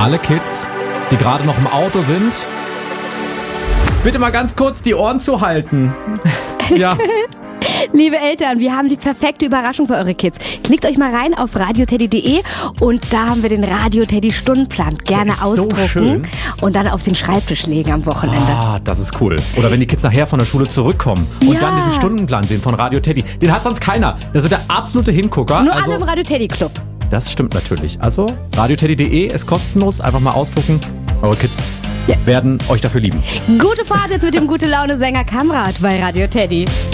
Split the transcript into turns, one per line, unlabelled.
Alle Kids, die gerade noch im Auto sind, bitte mal ganz kurz die Ohren zuhalten. Ja.
Liebe Eltern, wir haben die perfekte Überraschung für eure Kids. Klickt euch mal rein auf radioteddy.de und da haben wir den Radio-Teddy-Stundenplan. Gerne ausdrucken und dann auf den Schreibtisch legen am Wochenende.
Ah, das ist cool. Oder wenn die Kids nachher von der Schule zurückkommen und dann diesen Stundenplan sehen von Radio Teddy. Den hat sonst keiner. Das wird der absolute Hingucker.
Nur alle im Radio-Teddy-Club.
Das stimmt natürlich. Also radioteddy.de ist kostenlos. Einfach mal ausdrucken. Eure Kids werden euch dafür lieben.
Gute Fahrt jetzt mit dem Gute-Laune-Sänger Kamrat bei Radio Teddy.